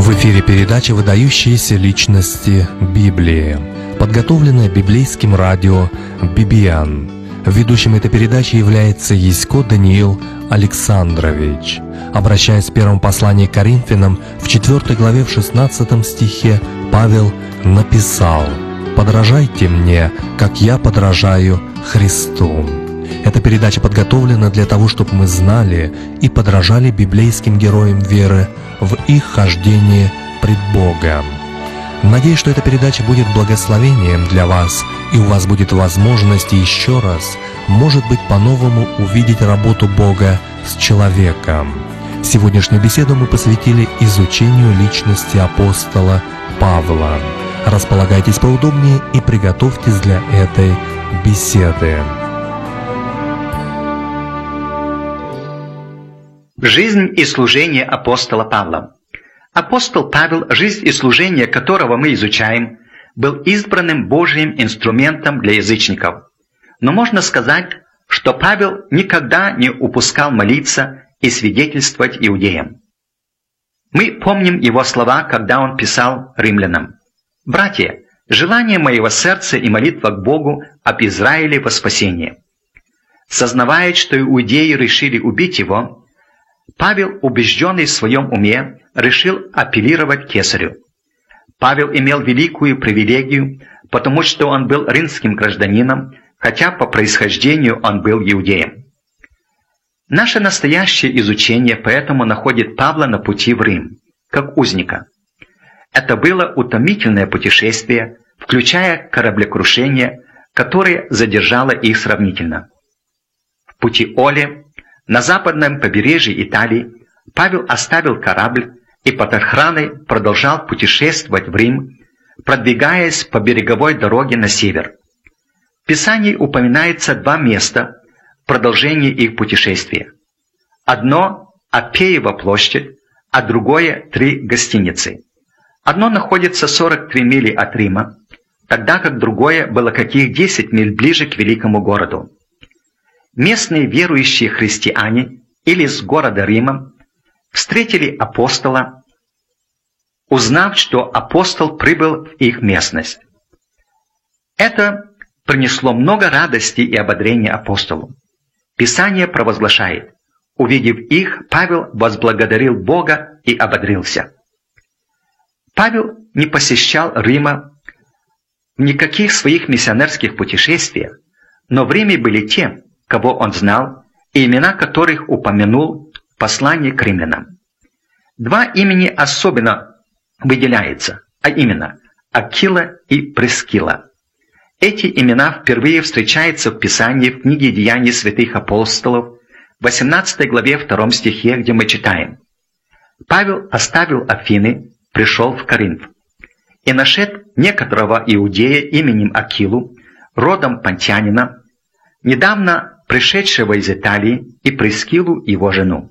В эфире передача «Выдающиеся личности Библии», подготовленная библейским радио «Бибиан». Ведущим этой передачи является Ясько Даниил Александрович. Обращаясь в первом послании к Коринфянам, в 4 главе, в 16 стихе, Павел написал: «Подражайте мне, как я подражаю Христу». Эта передача подготовлена для того, чтобы мы знали и подражали библейским героям веры в их хождении пред Богом. Надеюсь, что эта передача будет благословением для вас, и у вас будет возможность еще раз, может быть, по-новому увидеть работу Бога с человеком. Сегодняшнюю беседу мы посвятили изучению личности апостола Павла. Располагайтесь поудобнее и приготовьтесь для этой беседы. Жизнь и служение апостола Павла. Апостол Павел, жизнь и служение которого мы изучаем, был избранным Божьим инструментом для язычников. Но можно сказать, что Павел никогда не упускал молиться и свидетельствовать иудеям. Мы помним его слова, когда он писал римлянам: «Братья, желание моего сердца и молитва к Богу об Израиле во спасение». Сознавая, что иудеи решили убить его, Павел, убежденный в своем уме, решил апеллировать к кесарю. Павел имел великую привилегию, потому что он был римским гражданином, хотя по происхождению он был иудеем. Наше настоящее изучение поэтому находит Павла на пути в Рим, как узника. Это было утомительное путешествие, включая кораблекрушение, которое задержало их сравнительно. В Путиоле, на западном побережье Италии, Павел оставил корабль и под охраной продолжал путешествовать в Рим, продвигаясь по береговой дороге на север. В Писании упоминается два места продолжения их путешествия. Одно – Аппиева площадь, а другое – 3 гостиницы. Одно находится 43 мили от Рима, тогда как другое было каких 10 миль ближе к великому городу. Местные верующие христиане или с города Рима встретили апостола, узнав, что апостол прибыл в их местность. Это принесло много радости и ободрения апостолу. Писание провозглашает: увидев их, Павел возблагодарил Бога и ободрился. Павел не посещал Рима в никаких своих миссионерских путешествиях, но в Риме были те, кого он знал, и имена которых упомянул в послании к римлянам. Два имени особенно выделяются, а именно Акила и Прискила. Эти имена впервые встречаются в Писании в книге «Деяний святых апостолов», 18 главе 2 стихе, где мы читаем: «Павел оставил Афины, пришел в Коринф, и нашед некоторого иудея именем Акилу, родом понтянина, недавно пришедшего из Италии, и Прискилу, его жену».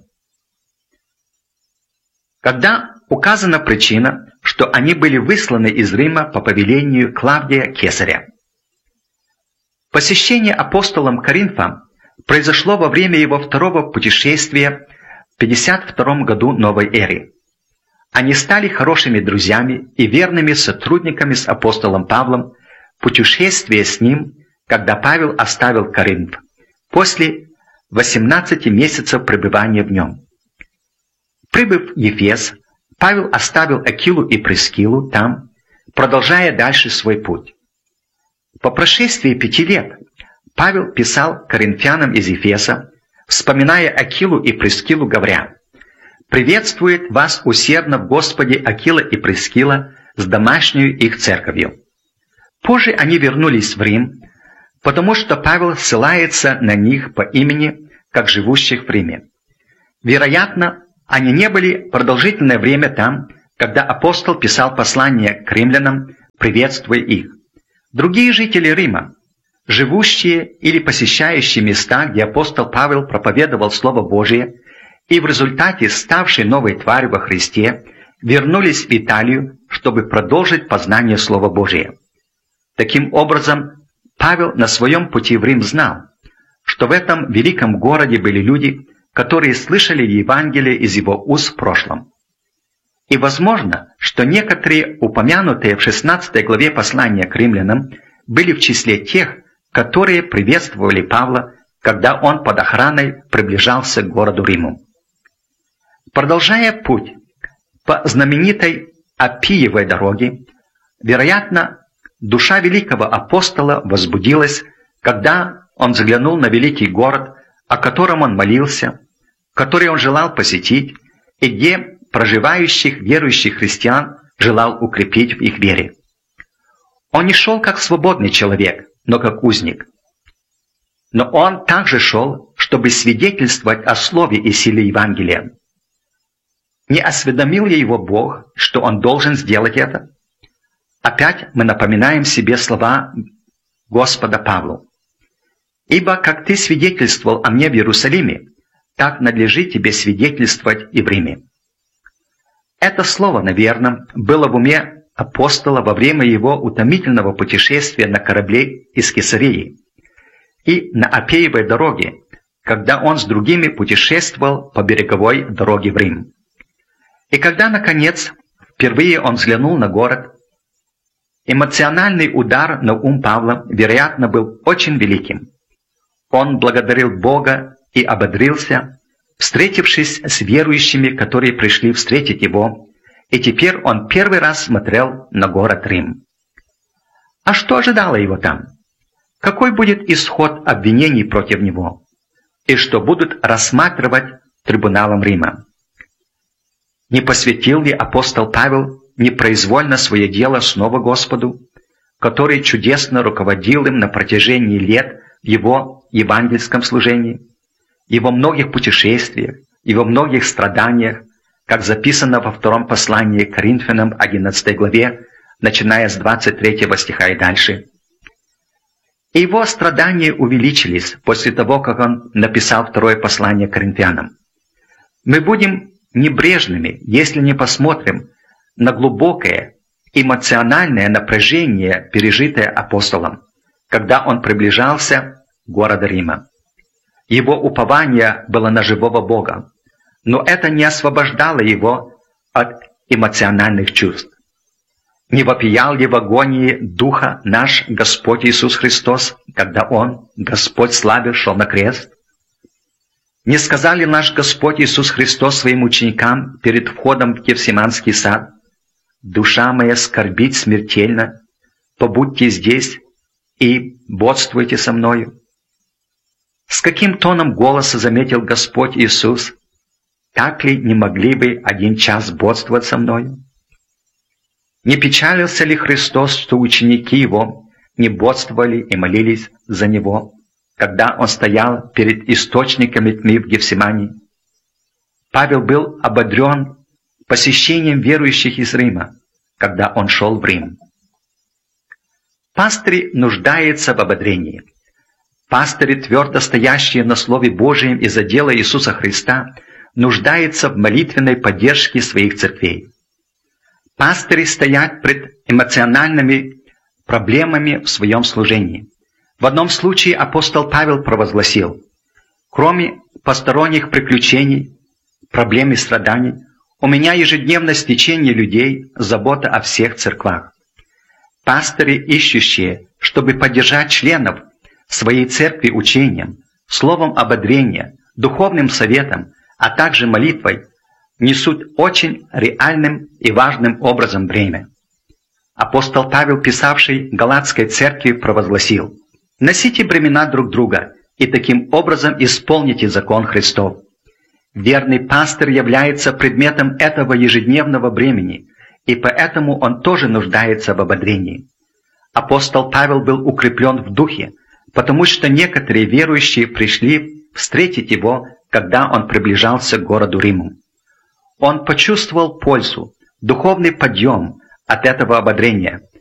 Когда указана причина, что они были высланы из Рима по повелению Клавдия Кесаря. Посещение апостолом Коринфа произошло во время его второго путешествия в 52 году новой эры. Они стали хорошими друзьями и верными сотрудниками с апостолом Павлом в путешествии с ним, когда Павел оставил Коринф, после 18 месяцев пребывания в нем. Прибыв в Ефес, Павел оставил Акилу и Прискилу там, продолжая дальше свой путь. По прошествии 5 лет Павел писал коринфянам из Ефеса, вспоминая Акилу и Прискилу, говоря: «Приветствует вас усердно в Господе Акила и Прискила с домашнюю их церковью». Позже они вернулись в Рим, потому что Павел ссылается на них по имени, как живущих в Риме. Вероятно, они не были продолжительное время там, когда апостол писал послание к римлянам, приветствуя их. Другие жители Рима, живущие или посещающие места, где апостол Павел проповедовал Слово Божие, и в результате ставшие новой тварью во Христе, вернулись в Италию, чтобы продолжить познание Слова Божия. Таким образом, Павел на своем пути в Рим знал, что в этом великом городе были люди, которые слышали Евангелие из его уст в прошлом. И возможно, что некоторые упомянутые в 16 главе послания к римлянам были в числе тех, которые приветствовали Павла, когда он под охраной приближался к городу Риму. Продолжая путь по знаменитой Аппиевой дороге, вероятно, душа великого апостола возбудилась, когда он взглянул на великий город, о котором он молился, который он желал посетить, и где проживающих верующих христиан желал укрепить в их вере. Он не шел как свободный человек, но как узник. Но он также шел, чтобы свидетельствовать о слове и силе Евангелия. Не осведомил ли его Бог, что он должен сделать это? Опять мы напоминаем себе слова Господа Павлу. «Ибо как ты свидетельствовал о мне в Иерусалиме, так надлежит тебе свидетельствовать и в Риме». Это слово, наверное, было в уме апостола во время его утомительного путешествия на корабле из Кесарии и на Аппиевой дороге, когда он с другими путешествовал по береговой дороге в Рим. И когда, наконец, впервые он взглянул на город, эмоциональный удар на ум Павла, вероятно, был очень великим. Он благодарил Бога и ободрился, встретившись с верующими, которые пришли встретить его, и теперь он первый раз смотрел на город Рим. А что ожидало его там? Какой будет исход обвинений против него? И что будут рассматривать трибуналом Рима? Не посвятил ли апостол Павел непроизвольно свое дело снова Господу, который чудесно руководил им на протяжении лет в его евангельском служении, его многих путешествиях, его многих страданиях, как записано во втором послании к Коринфянам 11 главе, начиная с 23 стиха и дальше. И его страдания увеличились после того, как он написал второе послание к Коринфянам. Мы будем небрежными, если не посмотрим на глубокое эмоциональное напряжение, пережитое апостолом, когда он приближался к городу Рима. Его упование было на живого Бога, но это не освобождало его от эмоциональных чувств. Не вопиял ли в агонии духа наш Господь Иисус Христос, когда Он, Господь славы, шел на крест? Не сказал ли наш Господь Иисус Христос своим ученикам перед входом в Гефсиманский сад: «Душа моя скорбит смертельно, побудьте здесь и бодствуйте со мною»? С каким тоном голоса заметил Господь Иисус: «Так ли не могли бы 1 час бодствовать со мною?» Не печалился ли Христос, что ученики Его не бодствовали и молились за Него, когда Он стоял перед источниками тьмы в Гефсимании? Павел был ободрен посещением верующих из Рима, когда он шел в Рим. Пастырь нуждается в ободрении. Пастыри, твердо стоящие на Слове Божьем из-за дела Иисуса Христа, нуждаются в молитвенной поддержке своих церквей. Пастыри стоят пред эмоциональными проблемами в своем служении. В одном случае апостол Павел провозгласил: «Кроме посторонних приключений, проблем и страданий, у меня ежедневно стечение людей, забота о всех церквах». Пастыри, ищущие, чтобы поддержать членов своей церкви учением, словом ободрения, духовным советом, а также молитвой, несут очень реальным и важным образом бремя. Апостол Павел, писавший Галатской церкви, провозгласил: «Носите бремена друг друга, и таким образом исполните закон Христов». Верный пастырь является предметом этого ежедневного бремени, и поэтому он тоже нуждается в ободрении. Апостол Павел был укреплен в духе, потому что некоторые верующие пришли встретить его, когда он приближался к городу Риму. Он почувствовал пользу, духовный подъем от этого ободрения,